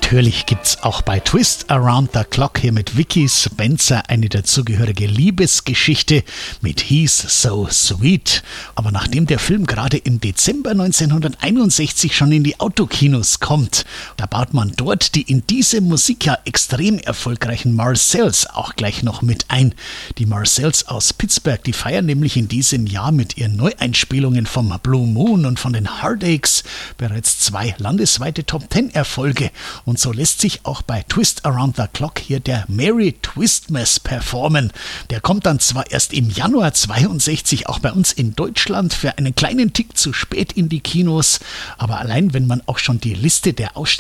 Natürlich gibt's auch bei Twist Around the Clock hier mit Vicky Spencer eine dazugehörige Liebesgeschichte mit He's So Sweet. Aber nachdem der Film gerade im Dezember 1961 schon in die Autokinos kommt, da baut man dort die in diesem Musikjahr extrem erfolgreichen Marcells auch gleich noch mit ein. Die Marcells aus Pittsburgh, die feiern nämlich in diesem Jahr mit ihren Neueinspielungen vom Blue Moon und von den Heartaches bereits 2 landesweite Top-10-Erfolge. Und so lässt sich auch bei Twist Around the Clock hier der Merry Twistmas performen. Der kommt dann zwar erst im Januar 62 auch bei uns in Deutschland für einen kleinen Tick zu spät in die Kinos, aber allein wenn man auch schon die Liste der